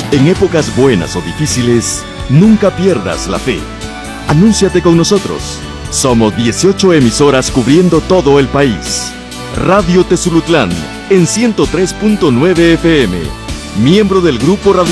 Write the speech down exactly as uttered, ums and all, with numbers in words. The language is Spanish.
En épocas buenas o difíciles, nunca pierdas la fe. Anúnciate con nosotros. Somos dieciocho emisoras cubriendo todo el país. Radio Tezulutlán en ciento tres punto nueve F M, miembro del grupo Radio